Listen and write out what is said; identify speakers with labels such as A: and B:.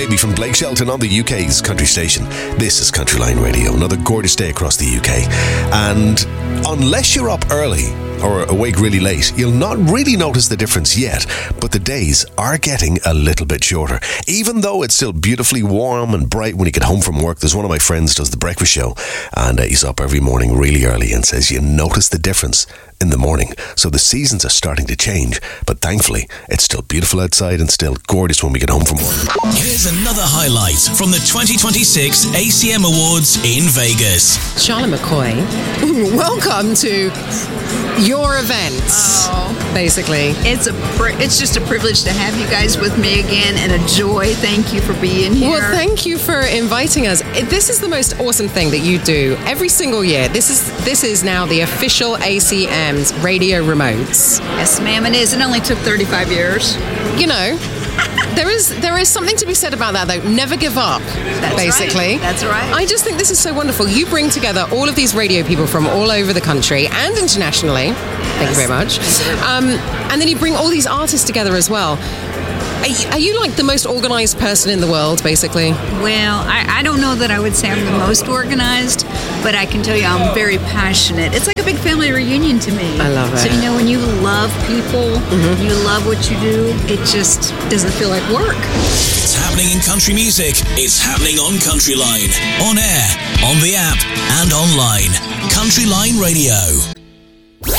A: Baby from Blake Shelton on the UK's country station. This is Country Line Radio, another gorgeous day across the UK. And unless you're up early or awake really late, you'll not really notice the difference yet, but the days are getting a little bit shorter. Even though it's still beautifully warm and bright when you get home from work, there's one of my friends does the breakfast show, and he's up every morning really early and says you notice the difference in the morning. So the seasons are starting to change, but thankfully it's still beautiful outside and still gorgeous when we get home from work.
B: Here's another highlight from the 2026 ACM Awards in Vegas.
C: Charlotte McCoy, welcome to your event. Basically.
D: It's just a privilege to have you guys with me again, and a joy. Thank you for being here.
C: Well, thank you for inviting us. This is the most awesome thing that you do every single year. This is now the official ACM's radio remotes.
D: Yes, ma'am, it is. It only took 35 years.
C: You know, there is something to be said about that, though. Never give up, basically.
D: Right. That's right.
C: I just think this is so wonderful. You bring together all of these radio people from all over the country and internationally. Thank you very much. And then you bring all these artists together as well. Are you like the most organized person in the world, basically?
D: Well, I don't know that I would say I'm the most organized, but I can tell you I'm very passionate. It's like a big family reunion to me.
C: I love it.
D: So, when you love people, you love what you do, it just doesn't feel like work.
B: It's happening in country music. It's happening on Country Line. On air, on the app, and online. Country Line Radio.